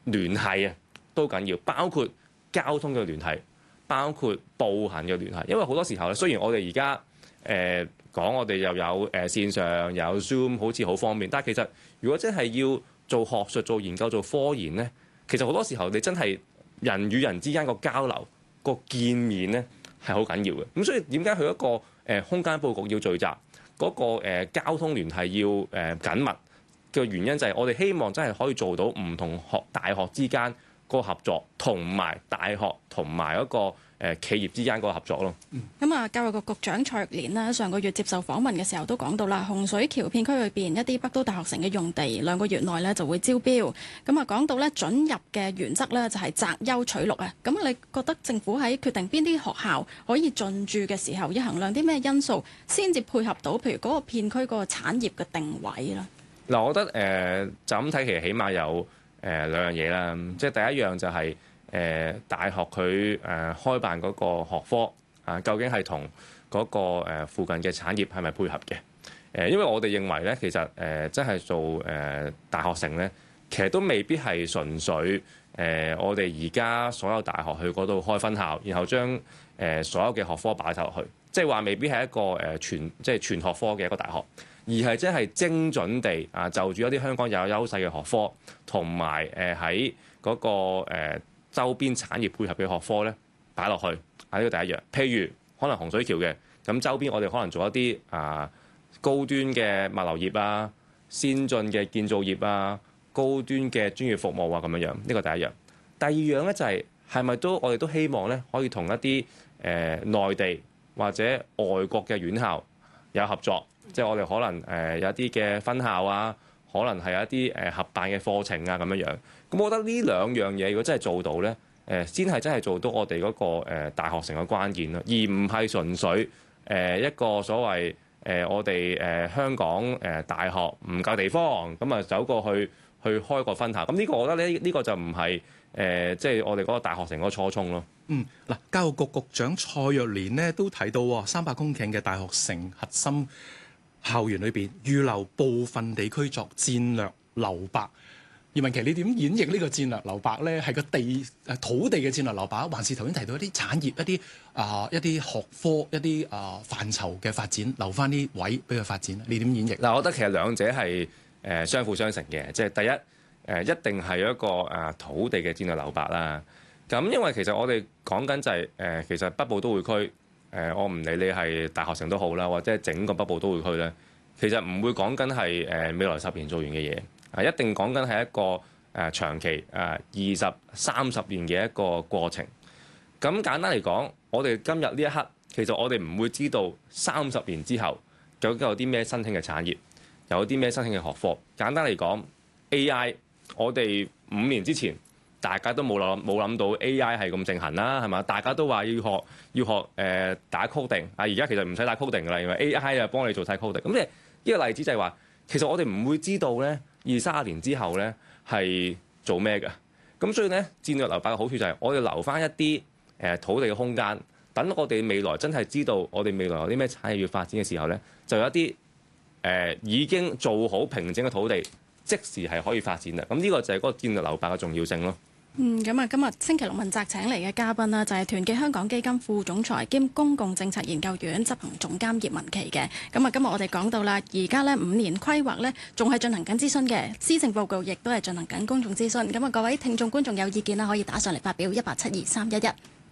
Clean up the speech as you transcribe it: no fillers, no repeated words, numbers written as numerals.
聯繫啊都緊要，包括交通嘅聯繫，包括步行嘅聯繫。因為好多時候咧，雖然我哋而家講我哋又有線上有 Zoom 好似好方便，但係其實如果真係要做學術、做研究、做科研咧，其實好多時候你真係人與人之間個交流、個見面咧係好緊要嘅。咁所以點解佢一個空間佈局要聚集，嗰個交通聯繫要緊密嘅原因就係我哋希望真係可以做到唔同大學之間個合作，同埋大學同埋一個企業之間個合作咯。 咁啊，教育局局長蔡若蓮呢，上個月接受訪問嘅時候都講到啦，洪水橋片區裏邊一啲北都大學城嘅用地2個月內呢就會招標。咁啊，講到呢准入嘅原則呢，就係擇優取錄啊。咁你覺得政府喺決定邊啲學校可以進駐嘅時候，要衡量啲咩因素，先至配合到譬如嗰個片區嗰個產業嘅定位咧？ 嗱，我覺得就咁睇，其實起碼有2樣嘢啦。即係第一樣就係大學佢開辦嗰個學科啊，究竟係同嗰個附近嘅產業係咪配合嘅？因為我哋認為咧，其實真係做大學城咧，其實都未必係純粹我哋而家所有大學去嗰度開分校，然後將所有嘅學科擺晒落去，即係話未必係一個全學科嘅一個大學。而係真係精準地啊，就住一啲香港有優勢嘅學科，同埋喺嗰個周邊產業配合嘅學科咧，擺落去啊，呢個第一樣。譬如可能洪水橋嘅，咁周邊我哋可能做一啲高端嘅物流業啊、先進嘅建造業啊、高端嘅專業服務啊咁樣樣。呢個第一樣。第二樣咧就係咪都我哋都希望咧可以同一啲內地或者外國嘅院校有合作。即係我哋可能有一啲嘅分校啊，可能係有一啲合辦嘅課程啊咁樣樣。咁我覺得呢2樣嘢如果真係做到咧，先係真係做到我哋嗰個大學城嘅關鍵咯，而唔係純粹一個所謂我哋香港大學唔夠地方，咁啊走過去開個分校。咁呢個我覺得呢個就唔係即係我哋嗰個大學城嗰個初衷咯。 嗱，教育局局長蔡若蓮呢都提到300公頃嘅大學城核心校園裏邊預留部分地區作戰略留白。葉文祺，你點演繹呢個戰略留白呢？係個土地嘅戰略留白，還是頭先提到一啲產業、一啲學科、一啲範疇嘅發展，留翻啲位俾佢發展？你點演繹？ 嗱，我覺得其實兩者係相輔相成嘅，即係第一一定係一個土地嘅戰略留白啦。咁因為其實我哋講緊就係其實北部都會區。我唔理你係大學城都好啦，或者整個北部都會區咧，其實唔會講緊係未來10年做完嘅嘢，一定講緊係一個長期20、30年嘅一個過程。咁簡單嚟講，我哋今日呢一刻，其實我哋唔會知道30年之後究竟有啲咩新興嘅產業，有啲咩新興嘅學科。簡單嚟講 AI， 我哋5年之前，大家都冇諗到 AI 係咁盛行啦，係嘛？大家都話要學打 coding 啊，而家其實唔使打 coding 噶啦，因為 AI 啊幫你做晒 coding。咁即係呢個例子就係話，其實我哋唔會知道咧20-30年之後咧係做咩嘅。咁所以咧戰略留白嘅好處就係我哋留翻一啲土地嘅空間，等我哋未來真係知道我哋未來有啲咩產業要發展嘅時候咧，就有一啲已經做好平整嘅土地，即時係可以發展啦。咁呢個就係嗰個戰略留白嘅重要性咯。 咁啊，今日星期六問責請嚟嘅嘉賓啦，就係團結香港基金副總裁兼公共政策研究院執行總監葉文祺嘅。咁啊，今日我哋講到啦，而家咧5年規劃咧仲係進行緊諮詢嘅，施政報告亦都係進行緊公眾諮詢。咁啊，各位聽眾觀眾有意見啦，可以打上嚟發表1872311。